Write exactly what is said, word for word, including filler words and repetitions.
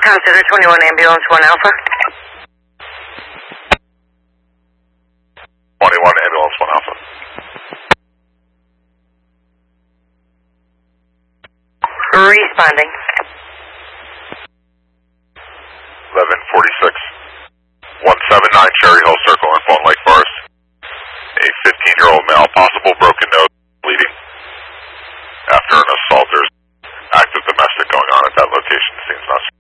Consider twenty-one ambulance, one Alpha. twenty-one ambulance, one Alpha. Responding. eleven forty-six. one seven nine Cherry Hill Circle in Fawn Lake Forest. A fifteen-year-old male, possible broken nose, bleeding. After an assault, there's active domestic going on at that location. Seems not